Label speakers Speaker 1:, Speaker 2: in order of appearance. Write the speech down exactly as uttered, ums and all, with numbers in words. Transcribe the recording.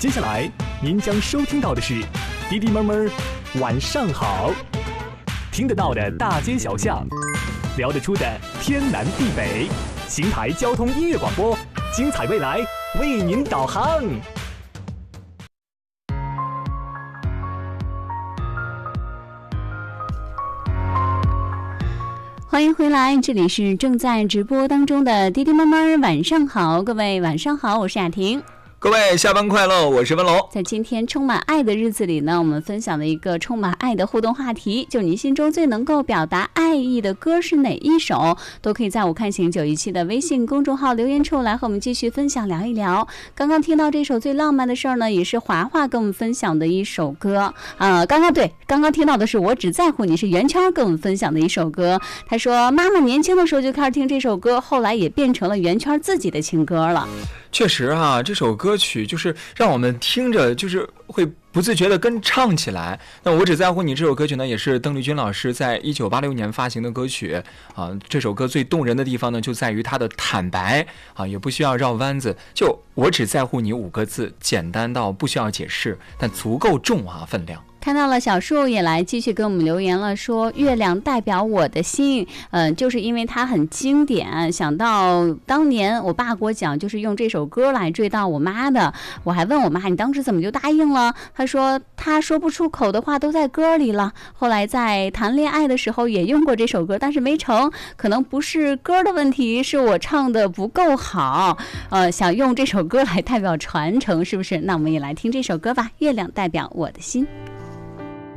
Speaker 1: 接下来您将收听到的是滴滴妹妹晚上好，听得到的大街小巷，聊得出的天南地北，邢台交通音乐广播，精彩未来为您导航。
Speaker 2: 欢迎回来，这里是正在直播当中的滴滴妈妈晚上好，各位晚上好，我是雅婷。
Speaker 3: 各位下班快乐，我是文龙。
Speaker 2: 在今天充满爱的日子里呢，我们分享的一个充满爱的互动话题，就您心中最能够表达爱意的歌是哪一首，都可以在我看行九一七的微信公众号留言处来和我们继续分享聊一聊。刚刚听到这首最浪漫的事儿呢，也是华华跟我们分享的一首歌啊、呃，刚刚对刚刚听到的是我只在乎你，是圆圈跟我们分享的一首歌。他说妈妈年轻的时候就开始听这首歌，后来也变成了圆圈自己的情歌了。
Speaker 3: 确实啊，这首歌曲就是让我们听着就是会不自觉地跟唱起来。那我只在乎你这首歌曲呢，也是邓丽君老师在一九八六年发行的歌曲啊。这首歌最动人的地方呢，就在于它的坦白啊，也不需要绕弯子，就我只在乎你五个字，简单到不需要解释，但足够重啊分量。
Speaker 2: 看到了小树也来继续给我们留言了，说月亮代表我的心，嗯、呃，就是因为它很经典，想到当年我爸给我讲，就是用这首歌来追到我妈的。我还问我妈，你当时怎么就答应了？她说她说不出口的话都在歌里了。后来在谈恋爱的时候也用过这首歌，但是没成，可能不是歌的问题，是我唱的不够好。呃，想用这首歌来代表传承，是不是？那我们也来听这首歌吧，月亮代表我的心。